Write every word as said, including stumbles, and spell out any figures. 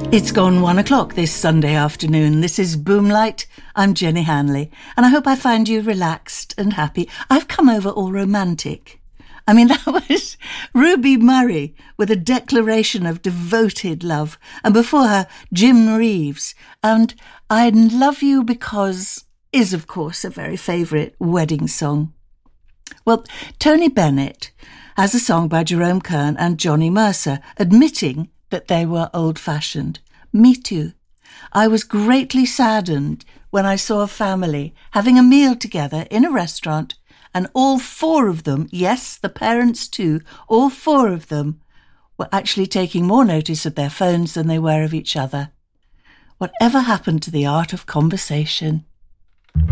It's gone one o'clock this Sunday afternoon. This is Boomlight. I'm Jenny Hanley, and I hope I find you relaxed and happy. I've come over all romantic. I mean, that was Ruby Murray with a declaration of devoted love, and before her, Jim Reeves, and I Love You Because is, of course, a very favourite wedding song. Well, Tony Bennett has a song by Jerome Kern and Johnny Mercer, admitting that they were old-fashioned. Me too. I was greatly saddened when I saw a family having a meal together in a restaurant, and all four of them, yes, the parents too, all four of them were actually taking more notice of their phones than they were of each other. Whatever happened to the art of conversation?